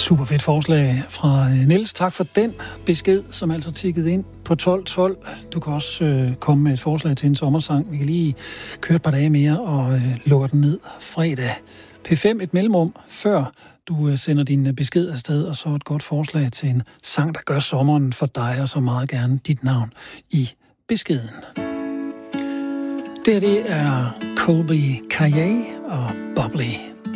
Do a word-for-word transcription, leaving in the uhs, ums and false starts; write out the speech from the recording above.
Super fedt forslag fra Niels. Tak for den besked, som altså tikkede ind på tolv tolv. Du kan også øh, komme med et forslag til en sommersang. Vi kan lige køre et par dage mere og øh, lukker den ned fredag. P fem et mellemrum, før du øh, sender din besked afsted, og så et godt forslag til en sang, der gør sommeren for dig, og så meget gerne dit navn i beskeden. Det her, det er Colby Kaye og Bubbly.